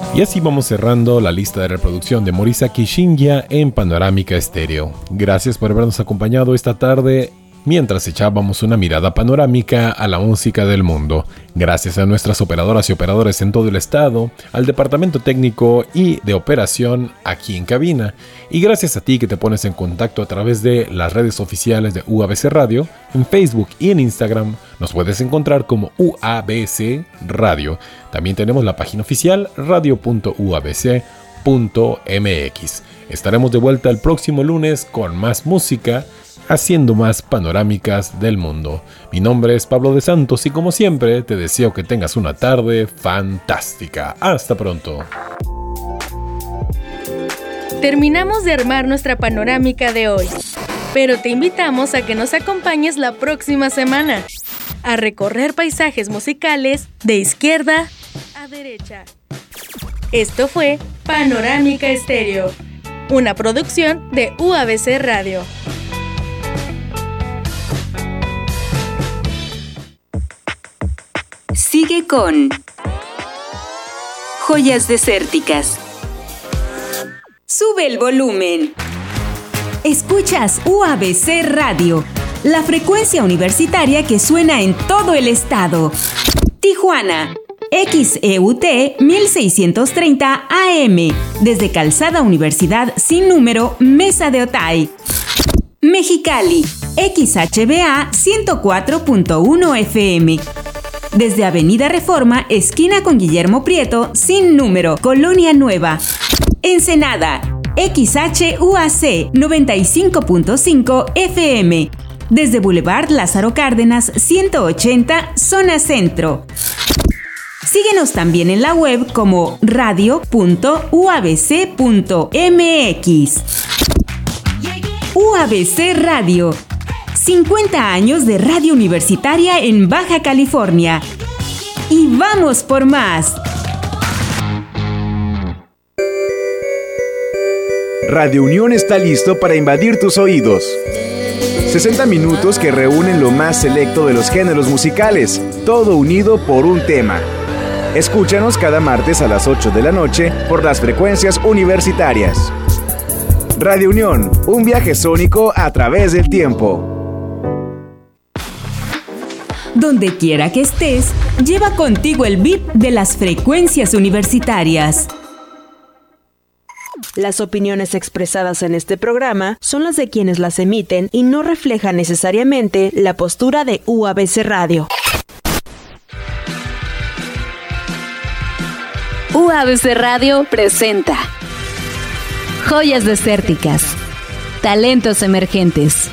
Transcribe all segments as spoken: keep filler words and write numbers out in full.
Y así vamos cerrando la lista de reproducción de Morisaki Shinya en Panorámica Estéreo. Gracias por habernos acompañado esta tarde mientras echábamos una mirada panorámica a la música del mundo. Gracias a nuestras operadoras y operadores en todo el estado, al departamento técnico y de operación aquí en cabina, y gracias a ti que te pones en contacto a través de las redes oficiales de U A B C Radio. En Facebook y en Instagram nos puedes encontrar como U A B C Radio. También tenemos la página oficial radio punto u a b c punto m x. Estaremos de vuelta el próximo lunes con más música, haciendo más panorámicas del mundo. Mi nombre es Pablo de Santos y como siempre te deseo que tengas una tarde fantástica. Hasta pronto. Terminamos de armar nuestra panorámica de hoy, pero te invitamos a que nos acompañes la próxima semana a recorrer paisajes musicales de izquierda a derecha. Esto fue Panorámica Estéreo, una producción de U A B C Radio. Sigue con Joyas Desérticas. Sube el volumen. Escuchas U A B C Radio, la frecuencia universitaria que suena en todo el estado. Tijuana, X E U T mil seiscientos treinta A M, desde Calzada Universidad sin número, Mesa de Otay. Mexicali, X H B A ciento cuatro punto uno F M, desde Avenida Reforma, esquina con Guillermo Prieto, sin número, Colonia Nueva. Ensenada, X H U A C noventa y cinco punto cinco F M, desde Boulevard Lázaro Cárdenas, ciento ochenta, zona centro. Síguenos también en la web como radio punto u a b c punto m x. U A B C Radio, cincuenta años de radio universitaria en Baja California. Y vamos por más. Radio Unión está listo para invadir tus oídos. sesenta minutos que reúnen lo más selecto de los géneros musicales, todo unido por un tema. Escúchanos cada martes a las ocho de la noche por las frecuencias universitarias. Radio Unión, un viaje sónico a través del tiempo. Donde quiera que estés, lleva contigo el beat de las frecuencias universitarias. Las opiniones expresadas en este programa son las de quienes las emiten y no reflejan necesariamente la postura de U A B C Radio. U A B C Radio presenta Joyas Desérticas, talentos emergentes.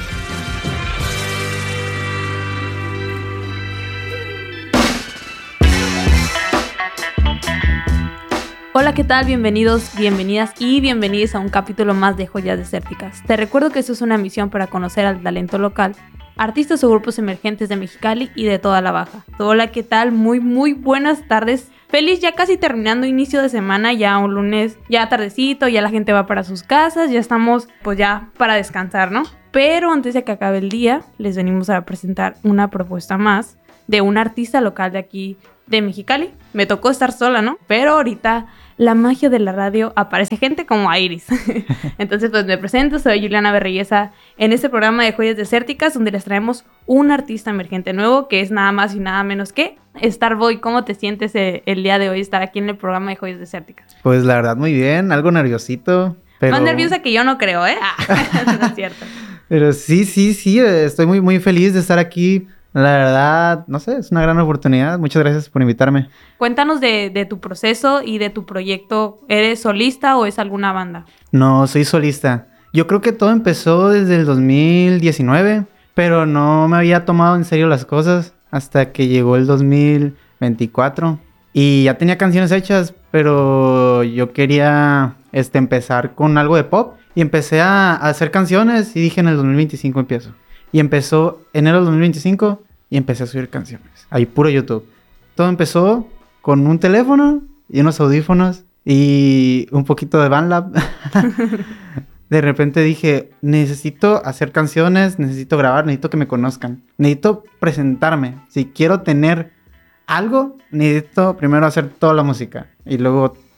Hola, ¿qué tal? Bienvenidos, bienvenidas y bienvenidos a un capítulo más de Joyas Desérticas. Te recuerdo que esto es una misión para conocer al talento local, artistas o grupos emergentes de Mexicali y de toda la Baja. Hola, ¿qué tal? Muy, muy buenas tardes. Feliz ya casi terminando inicio de semana, ya un lunes, ya tardecito, ya la gente va para sus casas, ya estamos pues ya para descansar, ¿no? Pero antes de que acabe el día, les venimos a presentar una propuesta más de un artista local de aquí de Mexicali. Me tocó estar sola, ¿no? Pero ahorita la magia de la radio aparece gente como Iris. Entonces pues me presento, soy Juliana Berreyesa en este programa de Joyas Desérticas, donde les traemos un artista emergente nuevo que es nada más y nada menos que Starboy. ¿Cómo te sientes eh, el día de hoy estar aquí en el programa de Joyas Desérticas? Pues la verdad muy bien, algo nerviosito, pero... Más nerviosa que yo no creo, ¿eh? Ah, no es cierto. Pero sí, sí, sí, estoy muy, muy feliz de estar aquí. La verdad, no sé, es una gran oportunidad. Muchas gracias por invitarme. Cuéntanos de, de tu proceso y de tu proyecto. ¿Eres solista o es alguna banda? No, soy solista. Yo creo que todo empezó desde el dos mil diecinueve, pero no me había tomado en serio las cosas hasta que llegó el dos mil veinticuatro. Y ya tenía canciones hechas, pero yo quería este, empezar con algo de pop. Y empecé a, a hacer canciones y dije en el dos mil veinticinco empiezo. Y empezó enero del dos mil veinticinco y empecé a subir canciones. Ahí puro YouTube. Todo empezó con un teléfono y unos audífonos y un poquito de BandLab. De repente dije, necesito hacer canciones, necesito grabar, necesito que me conozcan. Necesito presentarme. Si quiero tener algo, necesito primero hacer toda la música y luego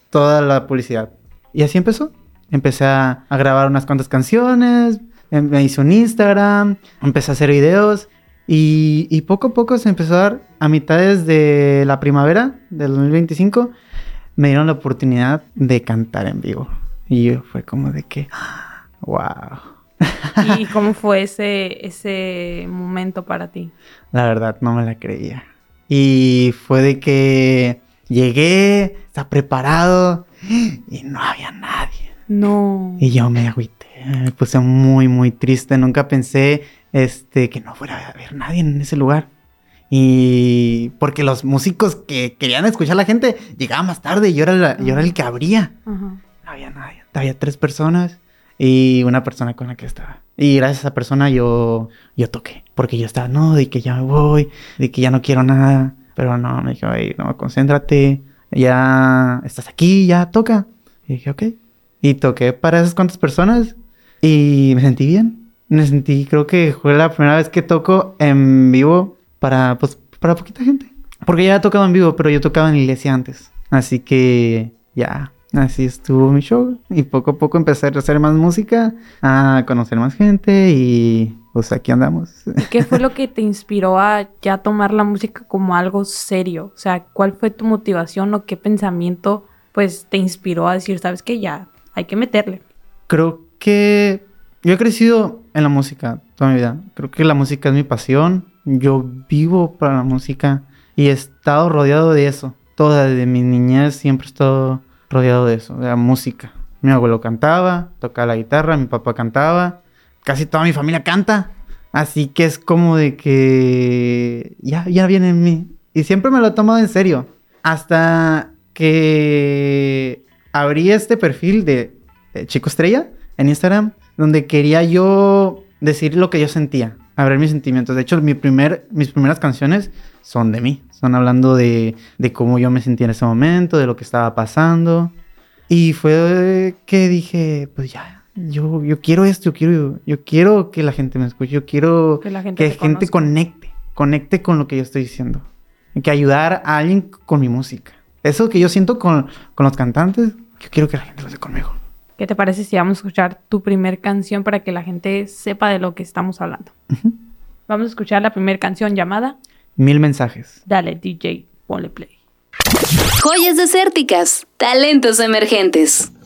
toda la publicidad. Y así empezó. Empecé a, a grabar unas cuantas canciones, me hice un Instagram, empecé a hacer videos y, y poco a poco se empezó a dar. A mitades de la primavera del dos mil veinticinco me dieron la oportunidad de cantar en vivo. Y yo fue como de que, wow. ¿Y cómo fue ese, ese momento para ti? La verdad, no me la creía. Y fue de que llegué, estaba preparado y no había nadie. No. Y yo me agüité, me puse muy, muy triste. Nunca pensé este, que no fuera a haber nadie en ese lugar. Y porque los músicos que querían escuchar a la gente llegaban más tarde y yo era, la, yo era el que abría. Uh-huh. No había nadie. Había tres personas y una persona con la que estaba. Y gracias a esa persona yo, yo toqué. Porque yo estaba, no, de que ya me voy, de que ya no quiero nada. Pero no, me dijo, hey, no, concéntrate. Ya estás aquí, ya toca. Y dije, ok. Y toqué para esas cuantas personas y me sentí bien. Me sentí, creo que fue la primera vez que toco en vivo para, pues, para poquita gente. Porque ya he tocado en vivo, pero yo tocaba en la iglesia antes. Así que ya, así estuvo mi show. Y poco a poco empecé a hacer más música, a conocer más gente y pues aquí andamos. ¿Y qué fue lo que te inspiró a ya tomar la música como algo serio? O sea, ¿cuál fue tu motivación o qué pensamiento pues te inspiró a decir, sabes qué, ya hay que meterle? Creo que yo he crecido en la música toda mi vida. Creo que la música es mi pasión. Yo vivo para la música y he estado rodeado de eso. Toda desde mi niñez siempre he estado rodeado de eso, de la música. Mi abuelo cantaba, tocaba la guitarra, mi papá cantaba. Casi toda mi familia canta. Así que es como de que ya, ya viene en mí. Y siempre me lo he tomado en serio. Hasta que abrí este perfil de, de Chico Estrella en Instagram, donde quería yo decir lo que yo sentía, abrir mis sentimientos. De hecho, mi primer, mis primeras canciones son de mí. Son hablando de, de cómo yo me sentía en ese momento, de lo que estaba pasando. Y fue que dije, pues ya, yo, yo quiero esto, yo quiero, yo quiero que la gente me escuche, yo quiero que la gente, que gente conecte, conecte con lo que yo estoy diciendo. Que ayudar a alguien con mi música. Eso que yo siento con, con los cantantes, yo quiero que la gente lo haga conmigo. ¿Qué te parece si vamos a escuchar tu primer canción para que la gente sepa de lo que estamos hablando? Uh-huh. Vamos a escuchar la primera canción llamada Mil Mensajes. Dale, D J, ponle play. Joyas desérticas, talentos emergentes.